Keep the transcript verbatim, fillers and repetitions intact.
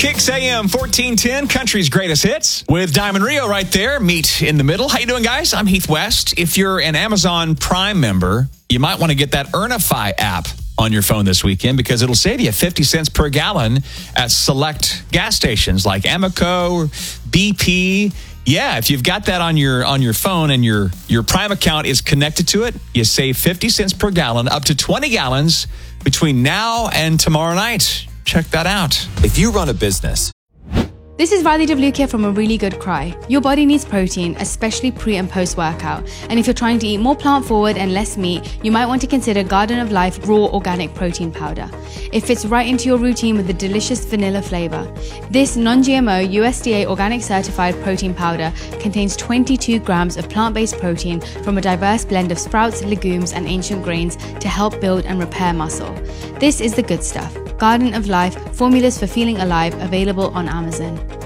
Kicks A M fourteen ten, country's greatest hits, with Diamond Rio right there, meet in the middle. How you doing, guys? I'm Heath West. If you're an Amazon Prime member, you might want to get that Earnify app on your phone this weekend because it'll save you fifty cents per gallon at select gas stations like Amoco, B P. Yeah, if you've got that on your on your phone and your, your Prime account is connected to it, you save fifty cents per gallon, up to twenty gallons between now and tomorrow night. Check that out. If you run a business. This is Riley Devlukia from A Really Good Cry. Your body needs protein, especially pre and post workout. And if you're trying to eat more plant forward and less meat, you might want to consider Garden of Life Raw Organic Protein Powder. It fits right into your routine with a delicious vanilla flavor. This non-G M O U S D A organic certified protein powder contains twenty-two grams of plant-based protein from a diverse blend of sprouts, legumes, and ancient grains to help build and repair muscle. This is the good stuff. Garden of Life, formulas for feeling alive, available on Amazon.